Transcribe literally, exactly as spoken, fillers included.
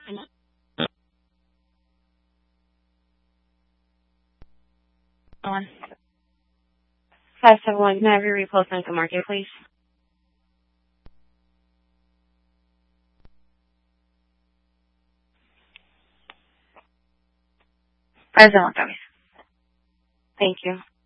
On. five seven one, can I have your repost on the market, please? five seven one, Thank you.